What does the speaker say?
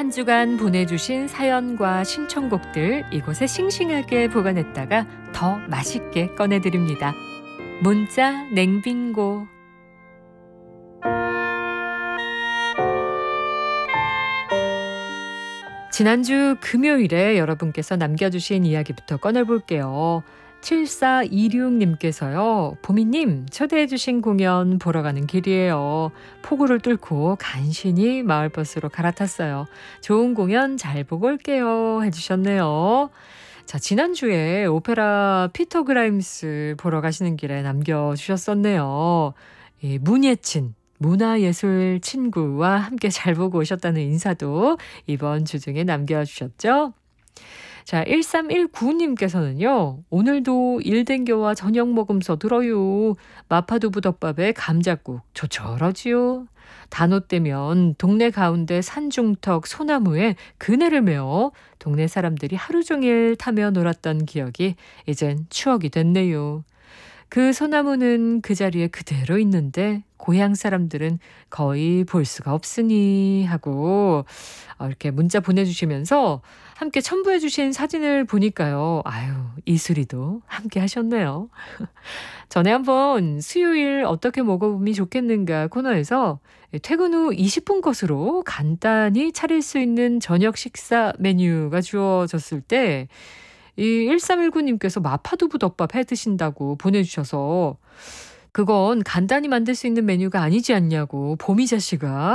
한 주간 보내주신 사연과 신청곡들 이곳에 싱싱하게 보관했다가 더 맛있게 꺼내드립니다. 문자 냉빙고. 지난주 금요일에 여러분께서 남겨주신 이야기부터 꺼내볼게요. 7426님께서요. 보미님, 초대해주신 공연 보러 가는 길이에요. 폭우를 뚫고 간신히 마을버스로 갈아탔어요. 좋은 공연 잘 보고 올게요 해주셨네요. 자, 지난주에 오페라 피터 그라임스 보러 가시는 길에 남겨주셨었네요. 문예친 문화예술 친구와 함께 잘 보고 오셨다는 인사도 이번 주 중에 남겨주셨죠. 자, 1319님께서는요. 오늘도 일댕겨와 저녁 먹으면서 들어요. 마파두부 덮밥에 감자국 조촐하지요. 단오 때면 동네 가운데 산중턱 소나무에 그네를 메어 동네 사람들이 하루 종일 타며 놀았던 기억이 이젠 추억이 됐네요. 그 소나무는 그 자리에 그대로 있는데 고향 사람들은 거의 볼 수가 없으니 하고 이렇게 문자 보내주시면서 함께 첨부해 주신 사진을 보니까요. 아유, 이수리도 함께 하셨네요. 전에 한번 수요일 어떻게 먹어보면 좋겠는가 코너에서 퇴근 후 20분 것으로 간단히 차릴 수 있는 저녁 식사 메뉴가 주어졌을 때 이 1319님께서 마파두부 덮밥 해 드신다고 보내주셔서 그건 간단히 만들 수 있는 메뉴가 아니지 않냐고 보미자 씨가